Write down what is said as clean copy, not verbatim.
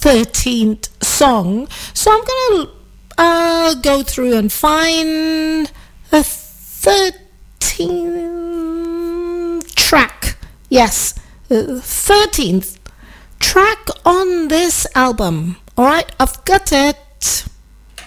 13th song. So I'm going to go through and find the 13th track. Yes, the 13th track on this album. Alright, I've got it.